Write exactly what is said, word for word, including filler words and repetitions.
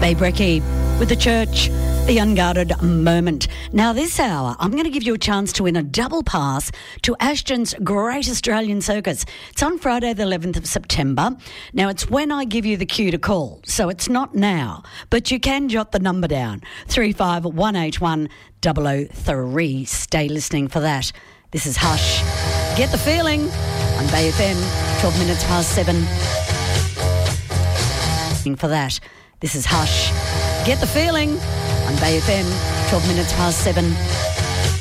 Bay Brecky with the church, the unguarded moment. Now this hour, I'm going to give you a chance to win a double pass to Ashton's Great Australian Circus. It's on Friday the eleventh of September. Now it's when I give you the cue to call, so it's not now, but you can jot the number down, three five one eight one zero zero three. Stay listening for that. This is Hush. Get the feeling on Bay F M, twelve minutes past seven. For that, this is Hush. Get the feeling on Bay F M, twelve minutes past seven.